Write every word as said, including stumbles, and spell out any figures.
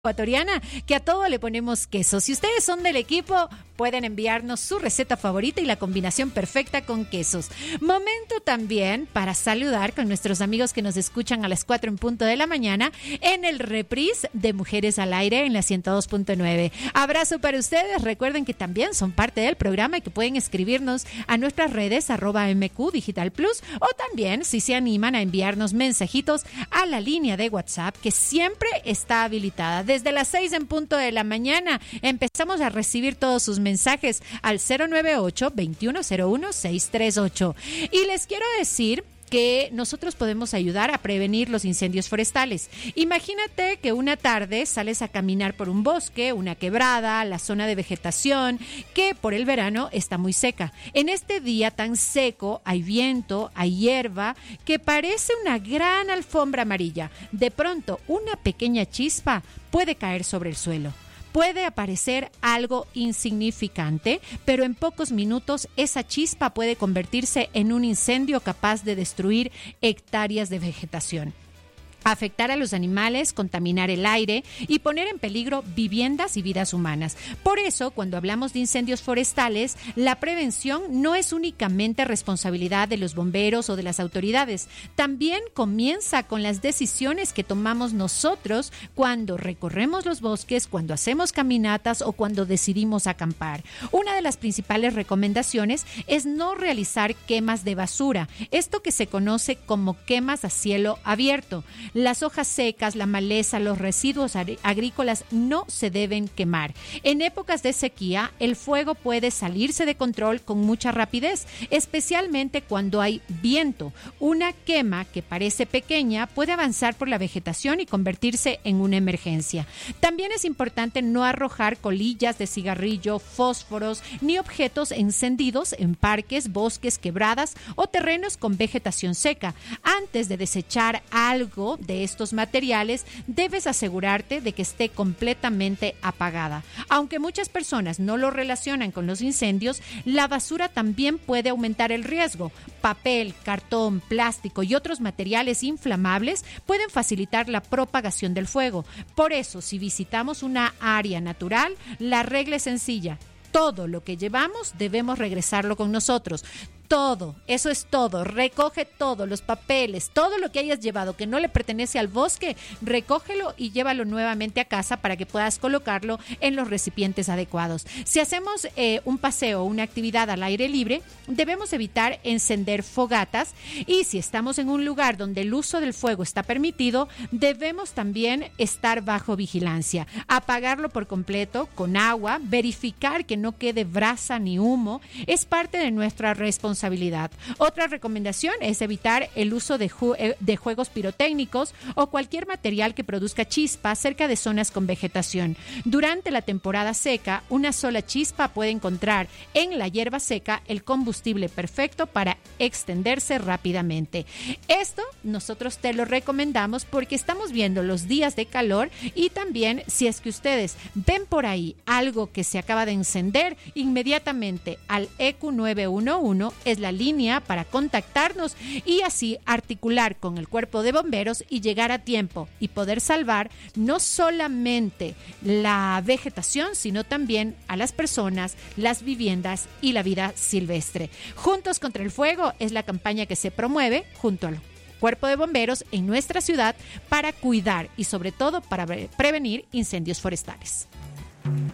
Ecuatoriana, que a todo le ponemos queso. Si ustedes son del equipo, pueden enviarnos su receta favorita y la combinación perfecta con quesos. Momento también para saludar con nuestros amigos que nos escuchan a las cuatro en punto de la mañana en el reprise de Mujeres al Aire en la ciento dos punto nueve. Abrazo para ustedes. Recuerden que también son parte del programa y que pueden escribirnos a nuestras redes arroba M Q Digital Plus, o también si se animan a enviarnos mensajitos a la línea de WhatsApp que siempre está habilitada. Desde las seis en punto de la mañana empezamos a recibir todos sus mensajes al cero nueve ocho, veintiuno cero uno, seiscientos treinta y ocho. Y les quiero decir que nosotros podemos ayudar a prevenir los incendios forestales. Imagínate que una tarde sales a caminar por un bosque, una quebrada, la zona de vegetación, que por el verano está muy seca. En este día tan seco hay viento, hay hierba, que parece una gran alfombra amarilla. De pronto, una pequeña chispa puede caer sobre el suelo. Puede aparecer algo insignificante, pero en pocos minutos esa chispa puede convertirse en un incendio capaz de destruir hectáreas de vegetación, afectar a los animales, contaminar el aire y poner en peligro viviendas y vidas humanas. Por eso, cuando hablamos de incendios forestales, la prevención no es únicamente responsabilidad de los bomberos o de las autoridades. También comienza con las decisiones que tomamos nosotros cuando recorremos los bosques, cuando hacemos caminatas o cuando decidimos acampar. Una de las principales recomendaciones es no realizar quemas de basura, esto que se conoce como quemas a cielo abierto. Las hojas secas, la maleza, los residuos agrícolas no se deben quemar. En épocas de sequía, el fuego puede salirse de control con mucha rapidez, especialmente cuando hay viento. Una quema que parece pequeña puede avanzar por la vegetación y convertirse en una emergencia. También es importante no arrojar colillas de cigarrillo, fósforos, ni objetos encendidos en parques, bosques, quebradas o terrenos con vegetación seca. Antes de desechar algo de estos materiales, debes asegurarte de que esté completamente apagada. Aunque muchas personas no lo relacionan con los incendios, la basura también puede aumentar el riesgo. Papel, cartón, plástico y otros materiales inflamables pueden facilitar la propagación del fuego. Por eso, si visitamos una área natural, la regla es sencilla. Todo lo que llevamos debemos regresarlo con nosotros. Todo, eso es todo. Recoge todo, los papeles, todo lo que hayas llevado que no le pertenece al bosque, recógelo y llévalo nuevamente a casa para que puedas colocarlo en los recipientes adecuados. Si hacemos eh, un paseo o una actividad al aire libre, debemos evitar encender fogatas, y si estamos en un lugar donde el uso del fuego está permitido, debemos también estar bajo vigilancia. Apagarlo por completo con agua, verificar que no quede brasa ni humo, es parte de nuestra responsabilidad. Otra recomendación es evitar el uso de, ju- de juegos pirotécnicos o cualquier material que produzca chispa cerca de zonas con vegetación. Durante la temporada seca, una sola chispa puede encontrar en la hierba seca el combustible perfecto para extenderse rápidamente. Esto nosotros te lo recomendamos porque estamos viendo los días de calor, y también si es que ustedes ven por ahí algo que se acaba de encender, inmediatamente al E Q nueve uno uno es la línea para contactarnos y así articular con el cuerpo de bomberos y llegar a tiempo y poder salvar no solamente la vegetación, sino también a las personas, las viviendas y la vida silvestre. Juntos contra el fuego es la campaña que se promueve junto al Cuerpo de Bomberos en nuestra ciudad para cuidar y sobre todo para prevenir incendios forestales.